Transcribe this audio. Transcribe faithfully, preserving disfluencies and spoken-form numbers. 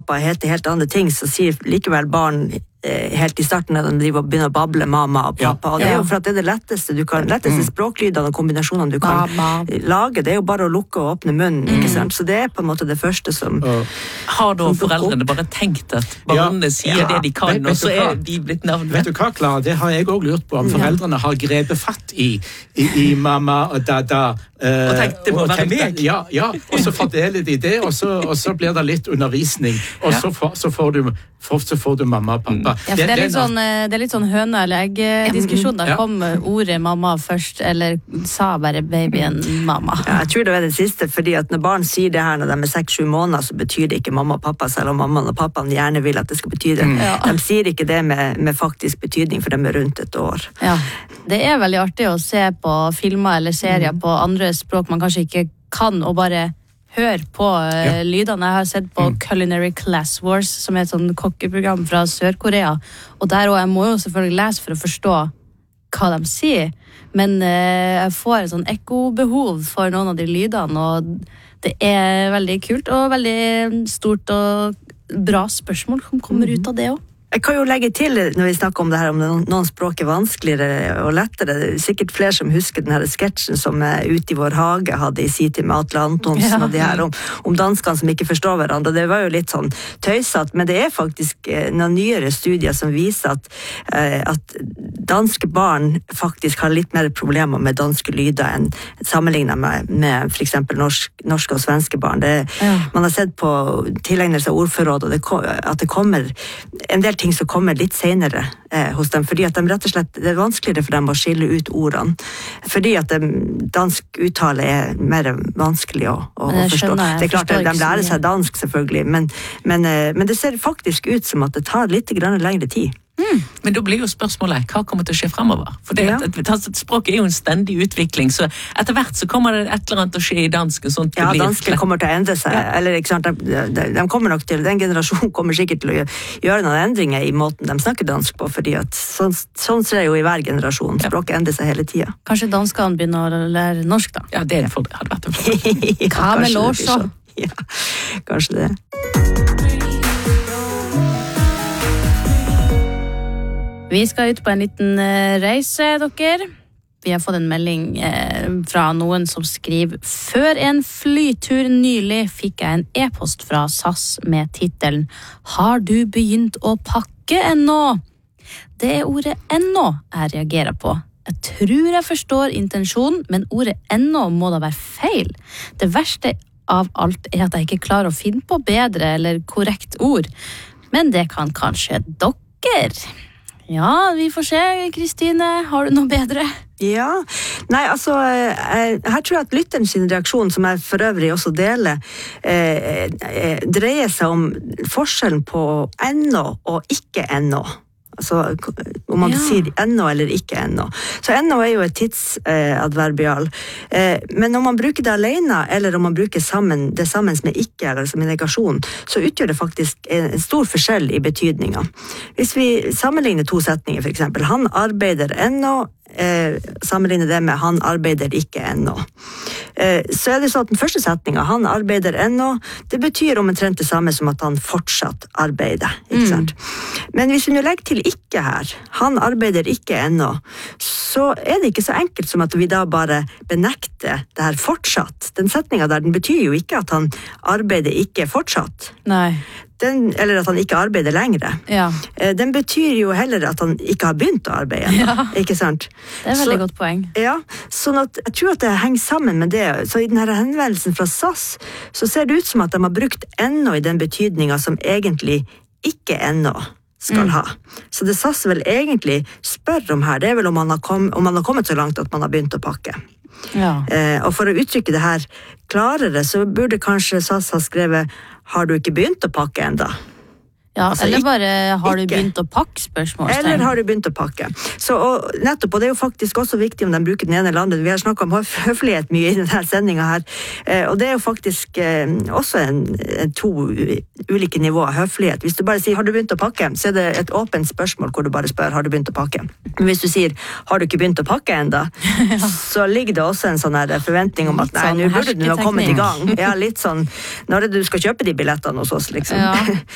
pappa heter helt andre ting, så sier likevel barn helt i starten når de driver og begynner å bable mamma og pappa, ja. Og det er jo for at det er det letteste du kan, letteste språklydene og kombinasjonene du kan Mama. lage, det er jo bare å lukke og åpne munnen, mm. ikke sant? Så det er på en måte det første som... Uh. Har da foreldrene bare tenkt at barnene ja. sier ja. det de kan, vet, vet og så er de blitt navnet? Vet du hva, Clara? Det har jeg også lurt på, om foreldrene har grepet fatt i, i, i mamma og dada, uh, og tenkt det må være meg? Ja, ja, og så fordeler de det, og så, og så blir det litt undervisning, og ja. så, får, så, får du, for, så får du mamma og pappa. Ja, for det er litt sånn, det er litt sånn høne eller egg-diskusjon. Da kom ordet mamma først, eller sa bare babyen mamma. Ja, jeg tror det er det siste, fordi at når barn sier det her når de er seks-sju måneder, så betyr det ikke mamma og pappa, selv om mamma og pappaen gjerne vil at det skal bety det. Ja. De sier ikke det med, med faktisk betydning, for de er rundt et år. Ja. Det er veldig artig å se på filmer eller serier mm. på andre språk man kanskje ikke kan, og bare hør på uh, ja. lydene. Jeg har sett på mm. Culinary Class Wars, som er et sånn kokkeprogram fra Sør-Korea. Og der også, jeg må jo selvfølgelig lese for å forstå hva de sier. Men uh, jeg får et sånn ekkobehov for noen av de lydene, og det er veldig kult og veldig stort og bra spørsmål som kommer mm. ut av det også. Jeg kan jo legge til, når vi snakker om det her, om noen språk er vanskeligere og lettere. Det er sikkert flere som husker den her sketsjen som Ute i vår hage hadde i sin tid med Atle Antonsen, ja. og de her om, om danskene som ikke forstår hverandre. Det var jo litt sånn tøysatt, men det er faktisk noen nyere studier som viser at, at danske barn faktisk har litt mer problemer med danske lyder enn sammenlignet med, med for eksempel norsk, norske og svenske barn. Det, ja. Man har sett på tilegnelse av ordforråd, og det, at det kommer en del ting som kommer litt senere eh, hos dem, fordi at de rett og slett, det er vanskeligere for dem å skille ut ordene, fordi at de, dansk uttale er mer vanskelig å, å forstå. Det er klart at de lærer seg dansk selvfølgelig, men, men, eh, men det ser faktisk ut som at det tar litt grann lengre tid. Mm. Men da blir jo spørsmålet, hva kommer til å skje fremover? For det, ja. et, et, et, språket er jo en stendig utvikling, så etter hvert så kommer det et eller annet til å skje i dansken. Sånn ja, dansken kommer til å endre seg, ja. eller ikke sant, de, de, de kommer nok til, den generasjonen kommer sikkert til å gjøre noen endringer i måten de snakker dansk på, fordi at sånn, sånn ser det jo i hver generasjon, språket ja. endrer seg hele tiden. Kanskje danskene begynner å lære norsk da? Ja, det for, hadde vært en fordel. Hva med låsa? Ja, kanskje det. Vi skal ut på en liten reise, dere. Vi har fått en melding eh, fra noen som skriver: Før en flytur nylig fikk jeg en e-post fra S A S med titelen «Har du begynt å pakke ennå?» Det er ordet «ennå» jeg reagerer på. Jeg tror jeg forstår intensjonen, men ordet «ennå» må da være feil. Det verste av alt er at jeg ikke klarer å finne på bedre eller korrekt ord. Men det kan kanskje dere. Ja, vi får se, Kristine. Har du noe bedre? Ja, nei, altså, her tror jeg at lytteren sin reaksjon, som jeg for øvrig også deler, eh, dreier seg om forskjellen på ennå og ikke ennå. Altså, om man ja. sier ennå eller ikke ennå. Så ennå er jo et tidsadverbial. Eh, men om man bruker det alene, eller om man bruker sammen, det sammen med ikke, eller som en negasjon, så utgjør det faktisk en stor forskjell i betydningen. Hvis vi sammenligner to setninger, for eksempel, han arbeider ennå, eh, sammenligner det med han arbeider ikke ennå. Eh, så er det sånn at den første setningen, han arbeider ennå, det betyr omtrent det samme som at han fortsatt arbeider, ikke sant? Mm. Men hvis vi nå legger til ikke her, han arbeider ikke ennå, så er det ikke så enkelt som at vi da bare benekter det her fortsatt. Den setningen der, den betyr jo ikke at han arbeider ikke fortsatt. Nei. Den, eller at han ikke arbeider lengre. Ja. Den betyr jo heller at han ikke har begynt å arbeide ennå, ja. ikke sant? Det er et veldig så, godt poeng. Ja, sånn at jeg tror at det henger sammen med det. Så i denne henvendelsen fra S A S, så ser det ut som at de har brukt ennå i den betydningen som egentlig ikke ennå skal mm. ha. Så det S A S vel egentlig spør om her, det er vel om man har, kom, om man har kommet så langt at man har begynt å pakke. Ja. Eh, og for å uttrykke det her klarere, så burde kanskje S A S ha skrevet «Har du ikke begynt å pakke enda?» Ja, altså, eller bare «Har du begynt å pakke?» spørsmålstegn. Eller «Har du begynt å pakke?» Så og, nettopp, og det er jo faktisk også viktig om de bruker den ene eller andre. Vi har snakket om høflighet mye i denne sendingen her, eh, og det er jo faktisk eh, også en, en to ulike nivåer høflighet. Hvis du bare sier «Har du begynt å pakke?» så er det et åpent spørsmål hvor du bare spør «Har du begynt å pakke?» Men hvis du sier «Har du ikke begynt å pakke enda?» ja. så ligger det også en sånn her forventning om at «Nei, nå burde du ha kommet i gang». Ja, litt sånn, når er det du skal kjøpe de billettene hos oss, liksom? Ja.